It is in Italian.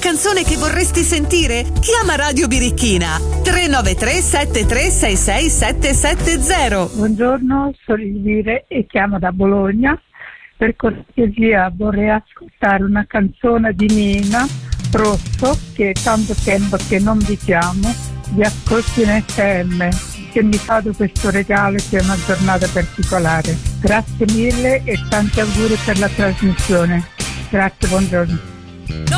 canzone che vorresti sentire? Chiama Radio Birichina 393 7366 770. Buongiorno, sono Elvire e chiamo da Bologna. Per cortesia vorrei ascoltare una canzone di Nina Rosso, che è tanto tempo che non vi chiamo, vi ascolto in FM, che mi fate questo regalo, che è una giornata particolare. Grazie mille e tanti auguri per la trasmissione. Grazie, buongiorno.